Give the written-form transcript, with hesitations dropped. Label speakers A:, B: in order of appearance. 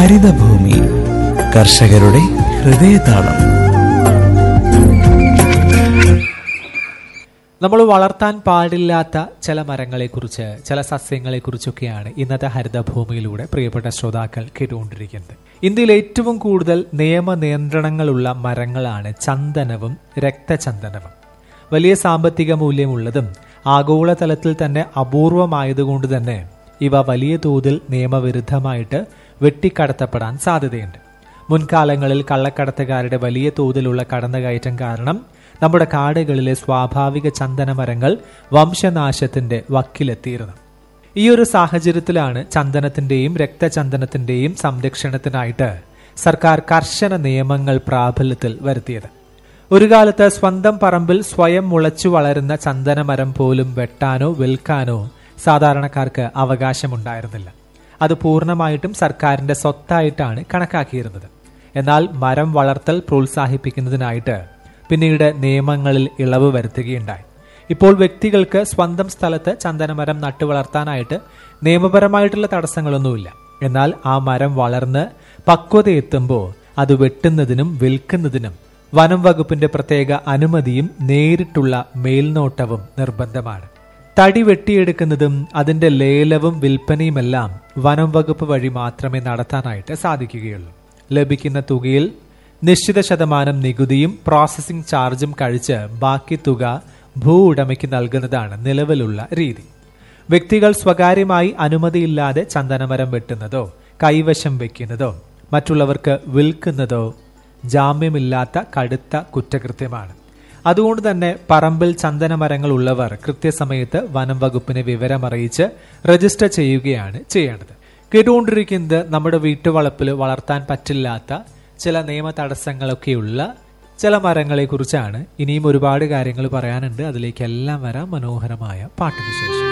A: ഹരിതഭൂമി കർഷകരുടെ ഹൃദയതാളം.
B: നമ്മൾ വളർത്താൻ പാടില്ലാത്ത ചില മരങ്ങളെക്കുറിച്ച്, ചില സസ്യങ്ങളെക്കുറിച്ചൊക്കെയാണ് ഇന്നത്തെ ഹരിതഭൂമിയിലൂടെ പ്രിയപ്പെട്ട ശ്രോതാക്കൾ കേട്ടുകൊണ്ടിരിക്കുന്നത്. ഇന്ത്യയിൽ ഏറ്റവും കൂടുതൽ നിയമനിയന്ത്രണങ്ങളുള്ള മരങ്ങളാണ് ചന്ദനവും രക്തചന്ദനവും. വലിയ സാമ്പത്തിക മൂല്യമുള്ളതും ആഗോളതലത്തിൽ തന്നെ അപൂർവമായതുകൊണ്ട് തന്നെ ഇവ വലിയ തോതിൽ നിയമവിരുദ്ധമായിട്ട് വെട്ടിക്കടത്തപ്പെടാൻ സാധ്യതയുണ്ട്. മുൻകാലങ്ങളിൽ കള്ളക്കടത്തുകാരുടെ വലിയ തോതിലുള്ള കടന്നുകയറ്റം കാരണം നമ്മുടെ കാടുകളിലെ സ്വാഭാവിക ചന്ദനമരങ്ങൾ വംശനാശത്തിന്റെ വക്കിലെത്തിയിരുന്നു. ഈ ഒരു സാഹചര്യത്തിലാണ് ചന്ദനത്തിന്റെയും രക്തചന്ദനത്തിന്റെയും സംരക്ഷണത്തിനായിട്ട് സർക്കാർ കർശന നിയമങ്ങൾ പ്രാബല്യത്തിൽ വരുത്തിയത്. ഒരു കാലത്ത് സ്വന്തം പറമ്പിൽ സ്വയം മുളച്ചു വളരുന്ന ചന്ദനമരം പോലും വെട്ടാനോ വിൽക്കാനോ സാധാരണക്കാർക്ക് അവകാശമുണ്ടായിരുന്നില്ല. അത് പൂർണ്ണമായിട്ടും സർക്കാരിന്റെ സ്വത്തായിട്ടാണ് കണക്കാക്കിയിരുന്നത്. എന്നാൽ മരം വളർത്തൽ പ്രോത്സാഹിപ്പിക്കുന്നതിനായിട്ട് പിന്നീട് നിയമങ്ങളിൽ ഇളവ് വരുത്തുകയുണ്ടായി. ഇപ്പോൾ വ്യക്തികൾക്ക് സ്വന്തം സ്ഥലത്ത് ചന്ദനമരം നട്ടുവളർത്താനായിട്ട് നിയമപരമായിട്ടുള്ള തടസ്സങ്ങളൊന്നുമില്ല. എന്നാൽ ആ മരം വളർന്ന് പക്വതയെത്തുമ്പോൾ അത് വെട്ടുന്നതിനും വിൽക്കുന്നതിനും വനം വകുപ്പിന്റെ പ്രത്യേക അനുമതിയും നേരിട്ടുള്ള മേൽനോട്ടവും നിർബന്ധമാണ്. തടി വെട്ടിയെടുക്കുന്നതും അതിന്റെ ലേലവും വിൽപ്പനയുമെല്ലാം വനം വകുപ്പ് വഴി മാത്രമേ നടത്താനായിട്ട് സാധിക്കുകയുള്ളൂ. ലഭിക്കുന്ന തുകയിൽ നിശ്ചിത ശതമാനം നികുതിയും പ്രോസസ്സിംഗ് ചാർജും കഴിച്ച് ബാക്കി തുക ഭൂ ഉടമയ്ക്ക് നൽകുന്നതാണ് നിലവിലുള്ള രീതി. വ്യക്തികൾ സ്വകാര്യമായി അനുമതിയില്ലാതെ ചന്ദനമരം വെട്ടുന്നതോ കൈവശം വെക്കുന്നതോ മറ്റുള്ളവർക്ക് വിൽക്കുന്നതോ ജാമ്യമില്ലാത്ത കടുത്ത കുറ്റകൃത്യമാണ്. അതുകൊണ്ട് തന്നെ പറമ്പിൽ ചന്ദനമരങ്ങൾ ഉള്ളവർ കൃത്യസമയത്ത് വനം വകുപ്പിനെ വിവരമറിയിച്ച് രജിസ്റ്റർ ചെയ്യുകയാണ് ചെയ്യേണ്ടത്. കേട്ടുകൊണ്ടിരിക്കുന്നത് നമ്മുടെ വീട്ടുവളപ്പിൽ വളർത്താൻ പറ്റില്ലാത്ത ചില നിയമ തടസ്സങ്ങളൊക്കെയുള്ള ചില മരങ്ങളെ കുറിച്ചാണ്. ഇനിയും ഒരുപാട് കാര്യങ്ങൾ പറയാനുണ്ട്. അതിലേക്കെല്ലാം വരാം മനോഹരമായ പാട്ടിന് ശേഷം.